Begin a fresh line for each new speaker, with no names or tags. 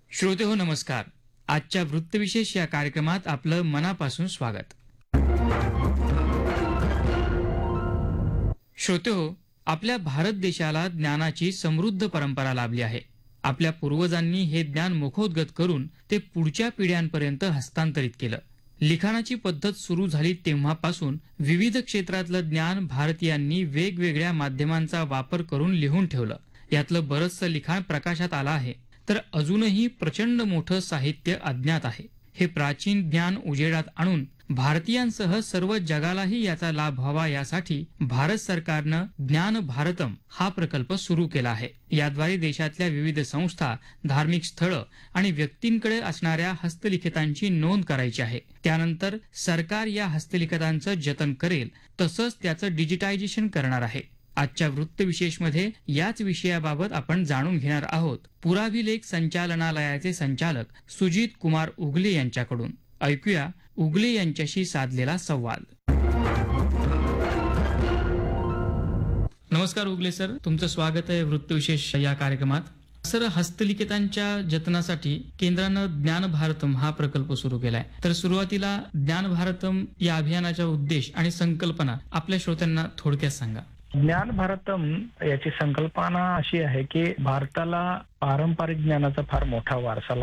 श्रोतेहो नमस्कार. आजच्या वृत्तविशेष या कार्यक्रमात आपलं मनापासून स्वागत. श्रोतेहो, आपल्या भारत देशाला ज्ञानाची समृद्ध परंपरा लाभली आहे. आपल्या पूर्वजांनी हे ज्ञान मुखोद्गत करून ते पुढच्या पिढ्यांपर्यंत हस्तांतरित केलं. लिखाणाची पद्धत सुरू झाली तेव्हापासून विविध क्षेत्रातलं ज्ञान भारतीयांनी वेगवेगळ्या माध्यमांचा वापर करून लिहून ठेवलं. यातलं बरंचसं लिखाण प्रकाशात आलं आहे, तर अजूनही प्रचंड मोठं साहित्य अज्ञात आहे. हे प्राचीन ज्ञान उजेडात आणून भारतीयांसह सर्व जगालाही याचा लाभ व्हावा यासाठी भारत सरकारनं ज्ञान भारतम हा प्रकल्प सुरू केला आहे. याद्वारे देशातल्या विविध संस्था, धार्मिक स्थळं आणि व्यक्तींकडे असणाऱ्या हस्तलिखितांची नोंद करायची आहे. त्यानंतर सरकार या हस्तलिखितांचं जतन करेल, तसंच त्याचं डिजिटायझेशन करणार आहे. आजच्या वृत्तविशेषमध्ये याच विषयाबाबत आपण जाणून घेणार आहोत पुराभिलेख संचालनालयाचे संचालक सुजित कुमार उगले यांच्याकडून. ऐकूया उगले यांच्याशी साधलेला संवाद. नमस्कार उगले सर, तुमचं स्वागत आहे वृत्तविशेष या कार्यक्रमात. सर, हस्तलिखितांच्या जतनासाठी केंद्रानं ज्ञान भारतम हा प्रकल्प सुरू केलाय. तर सुरुवातीला ज्ञान भारतम या अभियानाचा उद्देश आणि संकल्पना आपल्या श्रोत्यांना थोडक्यात सांगा.
ज्ञान भारतम याची संकल्पना अशी आहे की भारताला पारंपरिक ज्ञानाचा फार मोठा वारसा